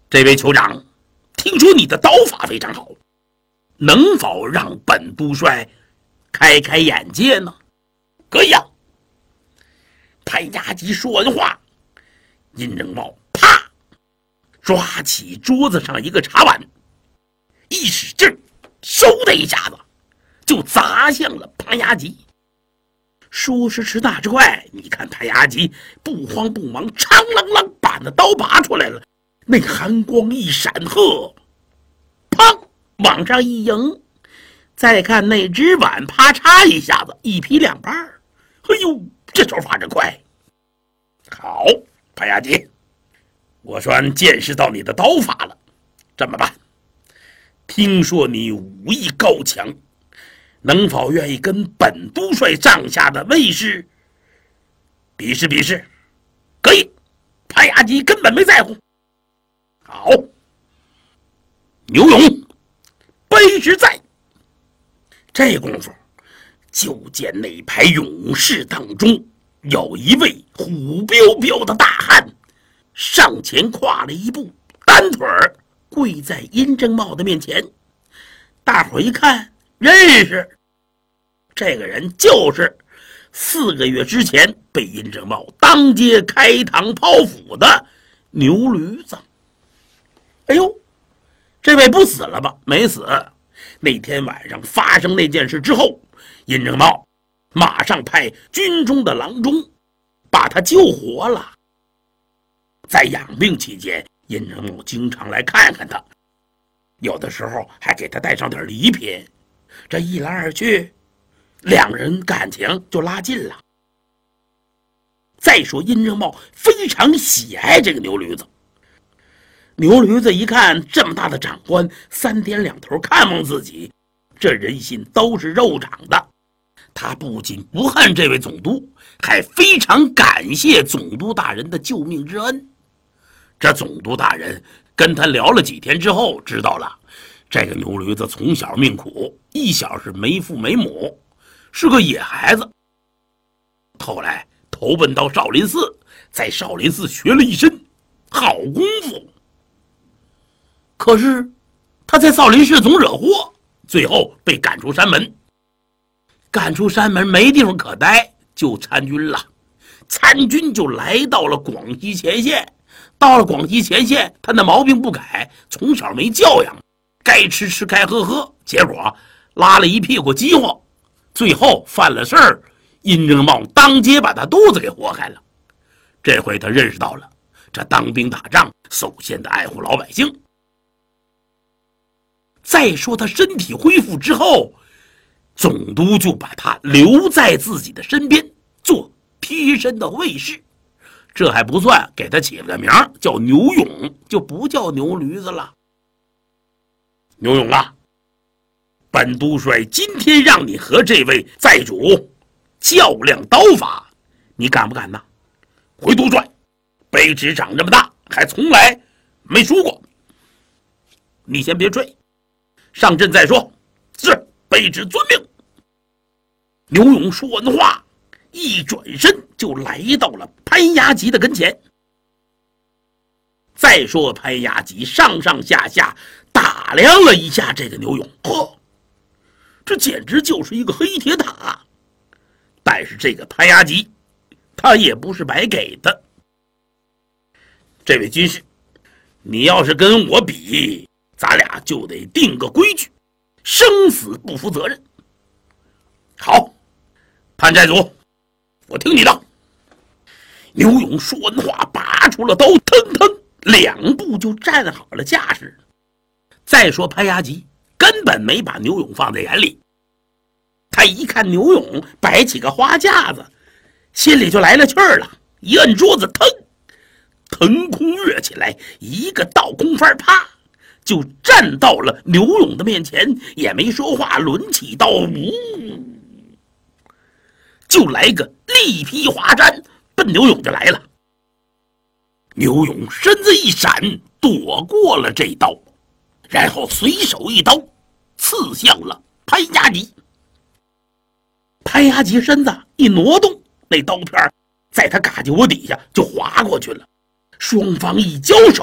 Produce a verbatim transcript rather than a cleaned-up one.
这位酋长，听说你的刀法非常好，能否让本都帅开开眼界呢？可以呀。潘牙吉说完话，殷正茂啪抓起桌子上一个茶碗，一使劲，嗖的一下子就砸向了潘牙吉。说时迟那时快，你看潘牙吉不慌不忙，长啷啷把那刀拔出来了，那寒光一闪，呵，砰，往上一迎。再看那只碗，啪嚓一下子一劈两半。哎呦，这手法真快！好，潘牙吉，我算见识到你的刀法了。这么办？听说你武艺高强，能否愿意跟本都帅帐下的卫士比试比试？可以。潘牙吉根本没在乎。好，牛勇，卑职在。这功夫，就见那排勇士当中有一位虎彪彪的大汉，上前跨了一步，单腿儿跪在殷正茂的面前。大伙一看，认识，这个人就是四个月之前被殷正茂当街开膛剖腹的牛驴子。哎呦，这位不死了吧？没死。那天晚上发生那件事之后，殷正茂马上派军中的郎中把他救活了。在养病期间，殷正茂经常来看看他，有的时候还给他带上点礼品。这一来二去，两人感情就拉近了。再说殷正茂非常喜爱这个牛驴子。牛驴子一看这么大的长官三天两头看望自己，这人心都是肉长的。他不仅不恨这位总督，还非常感谢总督大人的救命之恩。这总督大人跟他聊了几天之后，知道了这个牛驴子从小命苦，一小是没父没母，是个野孩子。后来投奔到少林寺，在少林寺学了一身好功夫。可是他在少林寺总惹祸，最后被赶出山门。赶出山门没地方可待，就参军了。参军就来到了广西前线。到了广西前线，他那毛病不改，从小没教养，该吃吃该喝喝，结果拉了一屁股饥荒，最后犯了事儿，殷正茂当街把他肚子给活开了。这回他认识到了，这当兵打仗首先得爱护老百姓。再说他身体恢复之后，总督就把他留在自己的身边做贴身的卫士。这还不算，给他起了个名叫牛勇，就不叫牛驴子了。牛勇啊，本都帅今天让你和这位寨主较量刀法，你敢不敢呢？回都帅，卑职长这么大，还从来没输过。你先别追，上阵再说。是，卑职遵命。牛勇说完话，一转身就来到了潘牙吉的跟前。再说潘牙吉上上下下打量了一下这个牛勇，呵，这简直就是一个黑铁塔。但是这个潘牙吉他也不是白给的。这位军士，你要是跟我比，咱俩就得定个规矩，生死不负责任。好，潘寨主，我听你的。牛勇说完话，拔出了刀，腾腾两步就站好了架势。再说潘牙吉根本没把牛勇放在眼里，他一看牛勇摆起个花架子，心里就来了气儿了，一摁桌子，腾腾空跃起来，一个倒空翻，啪就站到了牛勇的面前，也没说话，抡起刀，呜，就来个力劈华山，奔牛勇就来了。牛勇身子一闪，躲过了这刀，然后随手一刀刺向了潘牙吉。潘牙吉身子一挪动，那刀片在他嘎叽窝底下就划过去了。双方一交手，